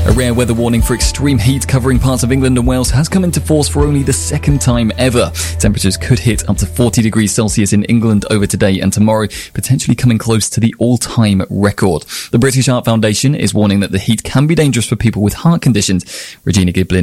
A rare weather warning for extreme heat covering parts of England and Wales has come into force for only the second time ever. Temperatures could hit up to 40 degrees Celsius in England over today and tomorrow, potentially coming close to the all-time record. The British Heart Foundation is warning that the heat can be dangerous for people with heart conditions. Regina Giblin